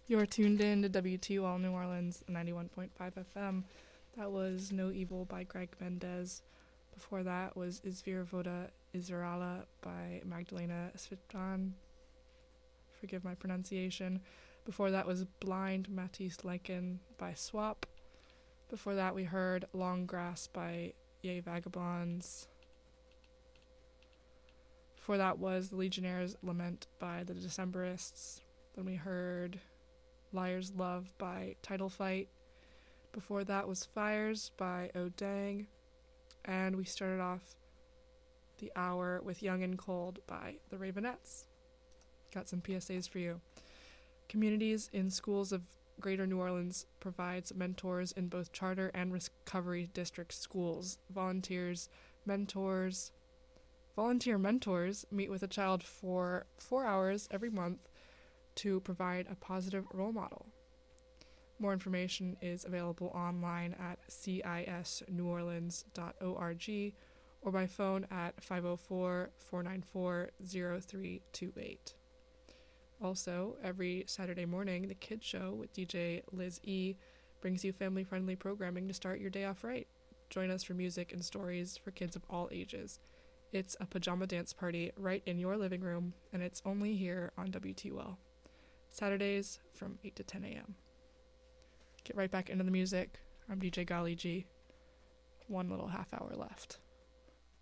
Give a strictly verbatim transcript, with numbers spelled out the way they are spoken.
You're tuned in to W T U L New Orleans ninety-one point five F M. That was No Evil by Greg Mendez. Before that was Izvir Voda Izrala by Magdalena Svitran. Forgive my pronunciation. Before that was Blind Matisse Lycan by Swap. Before that we heard Long Grass by Ye Vagabonds. Before that was The Legionnaire's Lament by the Decemberists. Then we heard Liar's Love by Title Fight. Before that was Fires by O'Dang. And we started off the hour with Young and Cold by the Ravenettes. Got some P S As for you. Communities in Schools of Greater New Orleans provides mentors in both charter and recovery district schools. Volunteers, mentors, volunteer mentors meet with a child for four hours every month to provide a positive role model. More information is available online at c i s new orleans dot org or by phone at five oh four, four nine four, oh three two eight. Also, every Saturday morning, the Kids Show with D J Liz E brings you family-friendly programming to start your day off right. Join us for music and stories for kids of all ages. It's a pajama dance party right in your living room, and it's only here on W T U L. Saturdays from eight to ten a.m. Get right back into the music. I'm D J Golly G. One little half hour left.